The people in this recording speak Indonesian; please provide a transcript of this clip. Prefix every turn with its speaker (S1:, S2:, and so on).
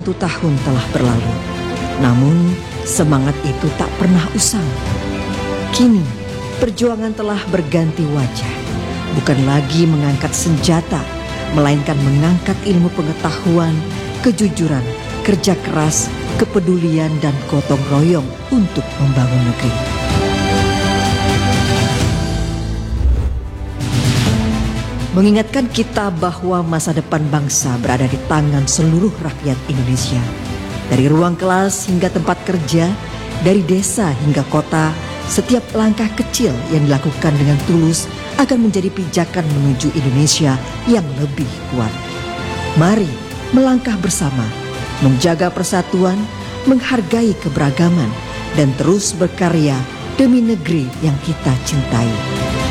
S1: tahun telah berlalu, namun semangat itu tak pernah usang. Kini, perjuangan telah berganti wajah, bukan lagi mengangkat senjata, melainkan mengangkat ilmu pengetahuan, kejujuran, kerja keras, kepedulian, dan gotong royong untuk membangun negeri. Mengingatkan kita bahwa masa depan bangsa berada di tangan seluruh rakyat Indonesia. Dari ruang kelas hingga tempat kerja, dari desa hingga kota, setiap langkah kecil yang dilakukan dengan tulus akan menjadi pijakan menuju Indonesia yang lebih kuat. Mari melangkah bersama, menjaga persatuan, menghargai keberagaman, dan terus berkarya demi negeri yang kita cintai.